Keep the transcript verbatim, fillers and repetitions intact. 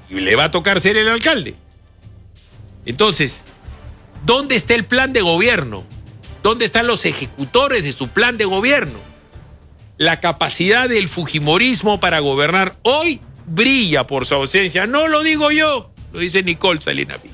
y le va a tocar ser el alcalde. Entonces, ¿dónde está el plan de gobierno? ¿Dónde están los ejecutores de su plan de gobierno? La capacidad del fujimorismo para gobernar hoy brilla por su ausencia. No lo digo yo, lo dice Nicole Salinas Pinto.